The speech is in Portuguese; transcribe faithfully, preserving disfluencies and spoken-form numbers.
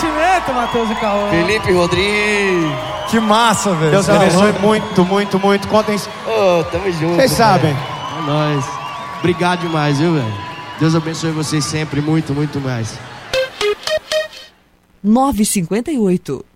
sentimento, Matheus e Cauã. Felipe Rodrigues. Que massa, velho. Deus abençoe muito, muito, muito. Contem. Ô, tamo junto. Vocês sabem. É nóis. Obrigado demais, viu, velho? Deus abençoe vocês sempre, muito, muito mais. nove e cinquenta e oito